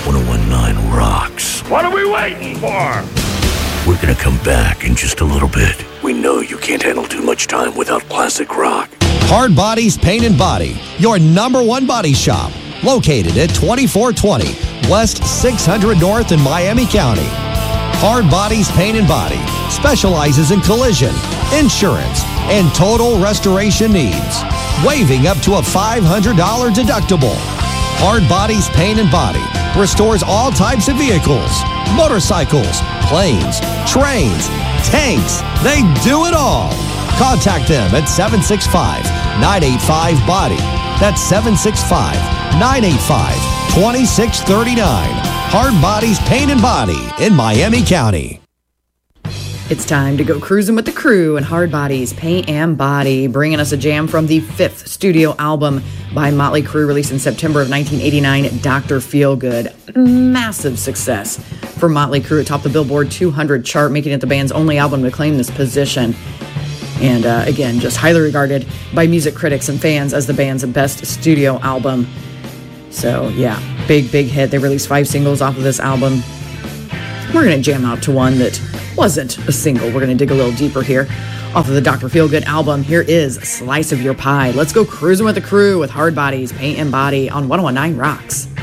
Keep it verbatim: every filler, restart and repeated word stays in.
ten nineteen rocks. What are we waiting for? We're gonna come back in just a little bit. We know you can't handle too much time without classic rock. Hard Bodies Paint and Body, your number one body shop. Located at twenty-four twenty West six hundred North in Miami County. Hard Bodies Paint and Body specializes in collision, insurance, and total restoration needs. Waiving up to a five hundred dollars deductible. Hard Bodies Paint and Body restores all types of vehicles, motorcycles, planes, trains, tanks. They do it all. Contact them at seven six five, nine eight five, B O D Y. That's seven six five, nine eight five, two six three nine. Hard Bodies Paint and Body in Miami County. It's time to go cruising with the crew and Hard Bodies Paint and Body, bringing us a jam from the fifth studio album by Motley Crue, released in September of nineteen eighty-nine, Doctor Feelgood. Massive success for Motley Crue. It topped the Billboard two hundred chart, making it the band's only album to claim this position. And uh, again, just highly regarded by music critics and fans as the band's best studio album. So yeah, big, big hit. They released five singles off of this album. We're going to jam out to one that wasn't a single. We're going to dig a little deeper here. Off of the Doctor Feelgood album, here is Slice of Your Pie. Let's go cruising with the crew with Hard Bodies, Paint and Body on ten nineteen Rocks.